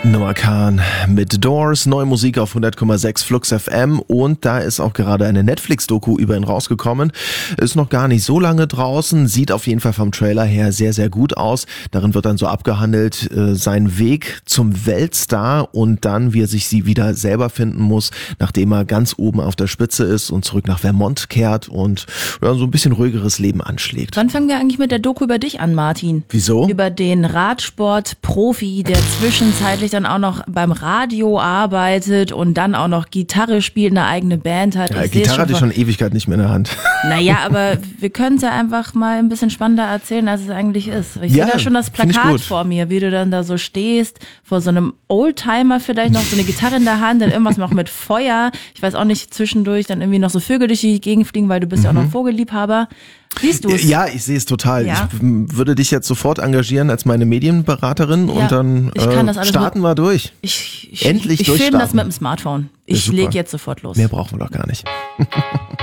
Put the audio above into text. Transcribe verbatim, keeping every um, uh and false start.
Noah Kahan mit Doors, neue Musik auf hundert Komma sechs Flux F M und da ist auch gerade eine Netflix-Doku über ihn rausgekommen. Ist noch gar nicht so lange draußen, sieht auf jeden Fall vom Trailer her sehr, sehr gut aus. Darin wird dann so abgehandelt, äh, sein Weg zum Weltstar und dann, wie er sich sie wieder selber finden muss, nachdem er ganz oben auf der Spitze ist und zurück nach Vermont kehrt und ja, so ein bisschen ruhigeres Leben anschlägt. Wann fangen wir eigentlich mit der Doku über dich an, Martin? Wieso? Über den Radsport-Profi, der zwischenzeitlich dann auch noch beim Radio arbeitet und dann auch noch Gitarre spielt, eine eigene Band hat. Ja, ich Gitarre hatte ich schon schon Ewigkeit nicht mehr in der Hand. Naja, aber wir können es ja einfach mal ein bisschen spannender erzählen, als es eigentlich ist. Ich Ja, sehe da schon das find ich Plakat gut. vor mir, wie du dann da so stehst, vor so einem Oldtimer vielleicht noch, so eine Gitarre in der Hand, dann irgendwas noch mit Feuer. Ich weiß auch nicht, zwischendurch dann irgendwie noch so Vögel durch die Gegend fliegen, weil du bist ja auch noch ein Vogelliebhaber. Siehst du es? Ja, ich sehe es total. Ja. Ich m, würde dich jetzt sofort engagieren als meine Medienberaterin Ja, und dann ich kann äh, das alles starten nur- wir durch. Ich, ich, Endlich ich filme das durchstarten. mit dem Smartphone. Ja, Ich super. leg jetzt sofort los. Mehr brauchen wir doch gar nicht.